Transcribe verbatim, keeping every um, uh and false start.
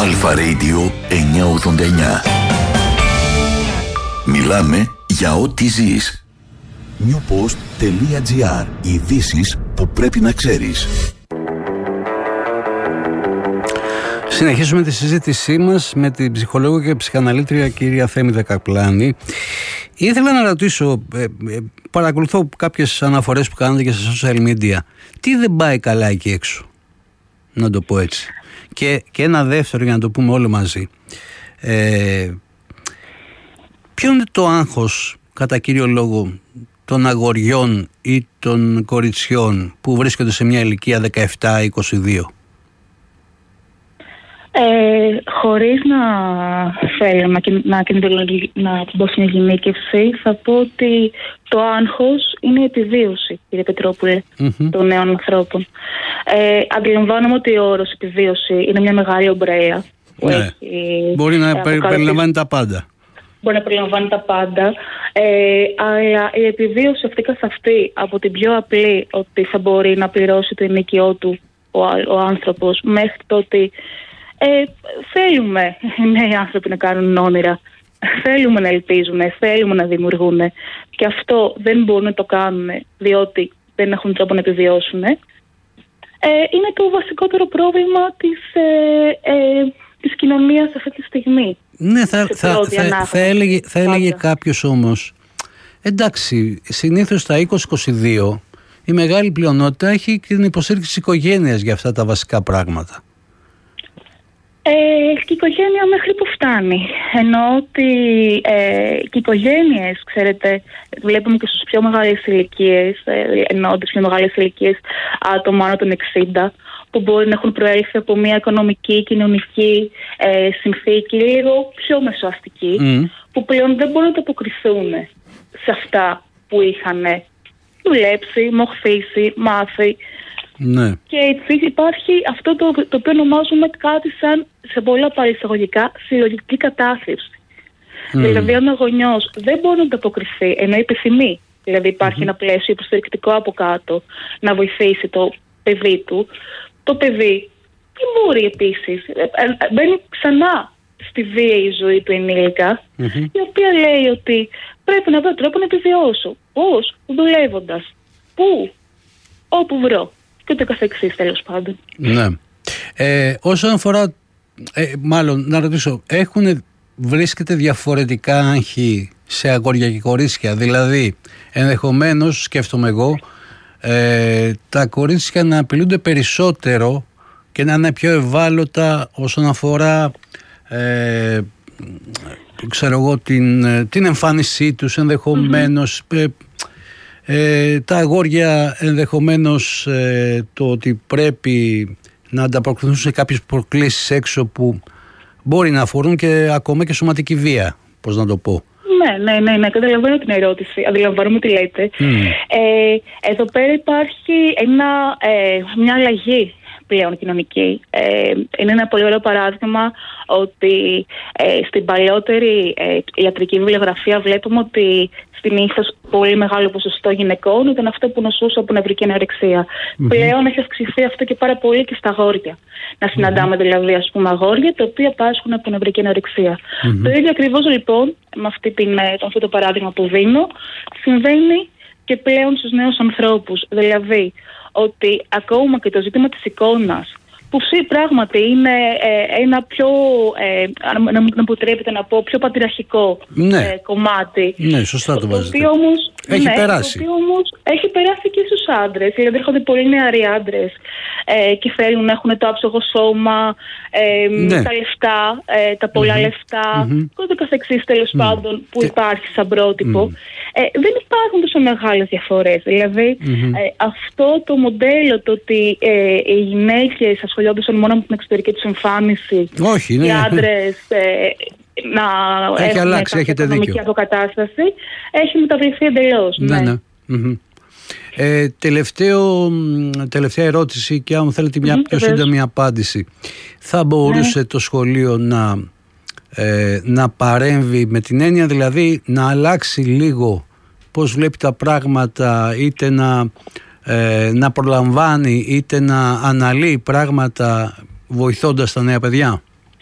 Αλφα Radio εννιακόσια ογδόντα εννιά. Μιλάμε για ό,τι ζεις. newpost.gr. Ειδήσεις που πρέπει να ξέρεις. Συνεχίζουμε τη συζήτησή μας με την ψυχολόγο και ψυχαναλήτρια κυρία Θέμη Δεκαπλάνη. Ήθελα να ρωτήσω, ε, ε, παρακολουθώ κάποιες αναφορές που κάνετε και στα social media. Τι δεν πάει καλά εκεί έξω, να το πω έτσι. Και, και ένα δεύτερο, για να το πούμε όλο μαζί. Ε, ποιο είναι το άγχος, κατά κύριο λόγο, των αγοριών ή των κοριτσιών που βρίσκονται σε μια ηλικία δεκαεπτά είκοσι δύο? Ε, χωρίς να θέλω να, να, να την πω στην γενίκευση, θα πω ότι το άγχος είναι η επιβίωση, κύριε Πετρόπουλε, mm-hmm. των νέων ανθρώπων. Ε, αντιλαμβάνομαι ότι ο όρος επιβίωση είναι μια μεγάλη ομπρέλα. Ναι. Έχει, μπορεί να περι, περιλαμβάνει τα πάντα. Μπορεί να περιλαμβάνει τα πάντα. Ε, αλλά η επιβίωση αυτή καθ' αυτή, από την πιο απλή, ότι θα μπορεί να πληρώσει το ενοικιό του ο, ο άνθρωπος, μέχρι το ότι Ε, θέλουμε οι νέοι άνθρωποι να κάνουν όνειρα, θέλουμε να ελπίζουν, θέλουμε να δημιουργούν, και αυτό δεν μπορούν να το κάνουν διότι δεν έχουν τρόπο να επιβιώσουν. Ε, είναι το βασικότερο πρόβλημα της, ε, ε, της κοινωνίας αυτή τη στιγμή. Ναι, θα, θα, θα, θα έλεγε, θα έλεγε κάποιος όμως, εντάξει, συνήθως στα είκοσι είκοσι δύο η μεγάλη πλειονότητα έχει την υποστήριξη της οικογένειας για αυτά τα βασικά πράγματα. Ε, και η οικογένεια μέχρι που φτάνει. Ενώ ότι ε, και οι οικογένειες, ξέρετε, βλέπουμε και στις πιο μεγάλες ηλικίες, ε, ενώ τις πιο μεγάλες ηλικίες άτομα άνω των εξήντα, που μπορεί να έχουν προέλθει από μια οικονομική, κοινωνική ε, συνθήκη λίγο πιο μεσοαστική, mm. που πλέον δεν μπορούν να αποκριθούν σε αυτά που είχαν δουλέψει, μοχθήσει, μάθει. Ναι. Και έτσι υπάρχει αυτό το, το οποίο ονομάζουμε κάτι σαν, σε πολλά παρεισαγωγικά, συλλογική κατάθλιψη. Mm. Δηλαδή, αν ο γονιός δεν μπορεί να ανταποκριθεί, ενώ επιθυμεί, δηλαδή υπάρχει mm-hmm. ένα πλαίσιο υποστηρικτικό από κάτω, να βοηθήσει το παιδί του, το παιδί δεν μπορεί επίσης. Μπαίνει ξανά στη βίαιη ζωή του ενήλικα, mm-hmm. η οποία λέει ότι πρέπει να βρω τρόπο να επιβιώσω. Πώς? Δουλεύοντας. Πού? Όπου βρω. Και ούτε καθεξής, τέλος πάντων. Ναι. Ε, όσον αφορά, ε, μάλλον να ρωτήσω, έχουν, βρίσκεται διαφορετικά άγχη σε αγόρια και κορίτσια? Δηλαδή, ενδεχομένως, σκέφτομαι εγώ, ε, τα κορίτσια να απειλούνται περισσότερο και να είναι πιο ευάλωτα όσον αφορά, ε, ξέρω εγώ, την, την εμφάνισή τους, ενδεχομένως, mm-hmm. ε, Ε, τα αγόρια ενδεχομένως ε, το ότι πρέπει να ανταποκριθούν σε κάποιες προκλήσεις έξω που μπορεί να αφορούν και ακόμα και σωματική βία, πώς να το πω. Ναι, ναι, ναι, ναι, καταλαβαίνω την ερώτηση, αντιλαμβάνομαι τι λέτε. Mm. Ε, εδώ πέρα υπάρχει ένα, ε, μια αλλαγή πλέον κοινωνική. Ε, είναι ένα πολύ ωραίο παράδειγμα ότι ε, στην παλαιότερη ε, ιατρική βιβλιογραφία βλέπουμε ότι συνήθως πολύ μεγάλο ποσοστό γυναικών ήταν αυτό που νοσούσε από νευρική ανορεξία. Mm-hmm. Πλέον έχει αυξηθεί αυτό και πάρα πολύ και στα αγόρια. Να συναντάμε mm-hmm. δηλαδή, ας πούμε, αγόρια τα οποία πάσχουν από νευρική ανορεξία. Mm-hmm. Το ίδιο ακριβώς λοιπόν, με αυτή την, αυτό το παράδειγμα που δίνω, συμβαίνει και πλέον στους νέους ανθρώπους. Δηλαδή, ότι ακόμα και το ζήτημα της εικόνας, που πράγματι είναι ε, ένα πιο, ε, να, να μου επιτρέπετε να πω, πιο πατριαρχικό ναι. ε, κομμάτι. Ναι, σωστά το βάζετε. Το οποίο όμως, έχει ναι, περάσει. Το οποίο όμως έχει περάσει και στους άντρες. Δηλαδή έρχονται πολύ νεαροί άντρες ε, και θέλουν να έχουν το άψογο σώμα, ε, ναι. τα λεφτά, ε, τα πολλά mm-hmm. λεφτά, mm-hmm. και ούτε καθεξής τέλος mm-hmm. πάντων που και... υπάρχει σαν πρότυπο. Mm-hmm. Ε, δεν υπάρχουν τόσο μεγάλες διαφορές. Δηλαδή mm-hmm. ε, αυτό το μοντέλο, το ότι ε, οι γυναίκες ασχολιόντουσαν μόνο με την εξωτερική τους εμφάνιση, όχι, ναι. οι άντρες ε, να έχει έχουν αλλάξει, κάποια οικονομική αποκατάσταση, έχει μεταβληθεί εντελώς. Ναι, ναι. ναι. Mm-hmm. Ε, τελευταίο, τελευταία ερώτηση, και αν θέλετε μια mm-hmm, πιο σύντομη απάντηση. Θα μπορούσε ναι. το σχολείο να, ε, να παρέμβει, με την έννοια δηλαδή να αλλάξει λίγο πώς βλέπει τα πράγματα, είτε να, ε, να προλαμβάνει είτε να αναλύει πράγματα βοηθώντας τα νέα παιδιά?